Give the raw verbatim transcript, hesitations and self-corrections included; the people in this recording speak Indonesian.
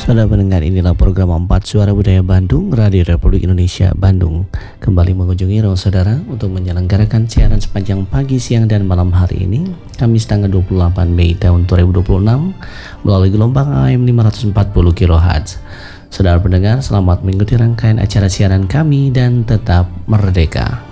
Saudara pendengar, inilah program empat Suara Budaya Bandung, Radio Republik Indonesia Bandung, kembali mengunjungi ruang saudara untuk menyelenggarakan siaran sepanjang pagi, siang, dan malam hari ini, Kamis tanggal dua puluh delapan Mei tahun dua ribu dua puluh enam, melalui gelombang A M lima ratus empat puluh kilohertz. Saudara pendengar, selamat mengikuti rangkaian acara siaran kami dan tetap merdeka.